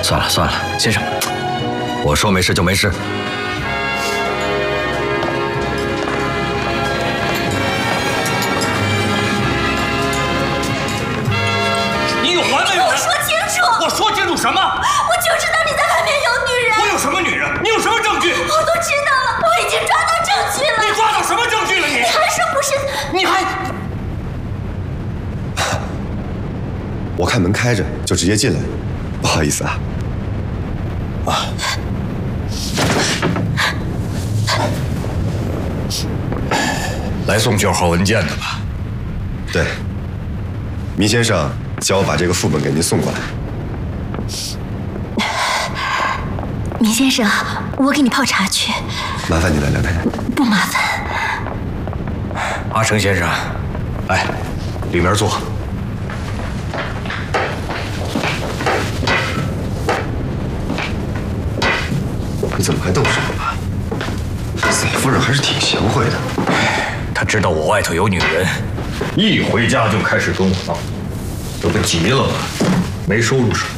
算了算了，先生，我说没事就没事。 你有完没完？ 我说清楚！ 我说清楚什么？ 我就知道你在外面有女人。 我有什么女人？你有什么证据？ 我都知道了，我已经抓到证据了。 你抓到什么证据了？你还说不是？ 你还…… 我看门开着，就直接进来，不好意思啊。 来送卷号文件的吧？ 对，糜先生叫我把这个副本给您送过来。 糜先生，我给你泡茶去。 麻烦你了，梁太太。 不麻烦。 阿成先生，来，里面坐。 你怎么还动手了？赛夫人还是挺贤惠的。 他知道我外头有女人，一回家就开始跟我闹，这不急了吗？没收入手，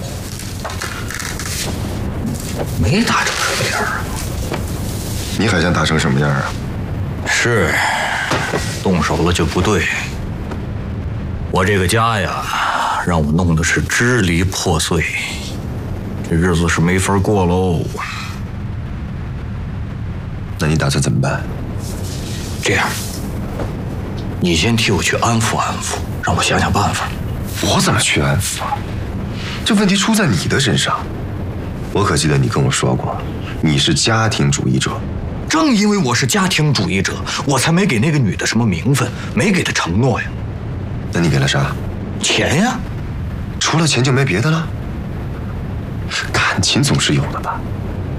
没打成什么样啊？ 你还想打成什么样啊？ 是，动手了就不对。我这个家呀，让我弄得是支离破碎，这日子是没法过喽。 那你打算怎么办？ 这样，你先替我去安抚安抚，让我想想办法。 我怎么去安抚啊？这问题出在你的身上。我可记得你跟我说过，你是家庭主义者。 正因为我是家庭主义者，我才没给那个女的什么名分，没给她承诺呀。 那你给了啥？ 钱呀。 除了钱就没别的了？感情总是有的吧？